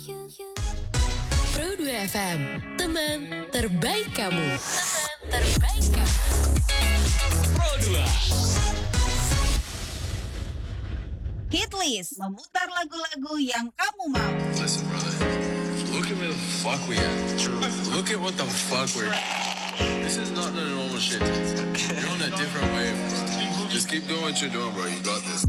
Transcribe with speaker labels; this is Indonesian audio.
Speaker 1: Pro 2 FM, teman terbaik kamu. Teman terbaik kamu.
Speaker 2: Pro 2.
Speaker 3: Hitlist, memutar lagu-lagu yang kamu mau.
Speaker 4: Listen, brother. Look at where the fuck we at. Look at what the fuck we're. This is not the normal shit. You're on a different wave, bro. Just keep doing what you're doing, bro. You got this.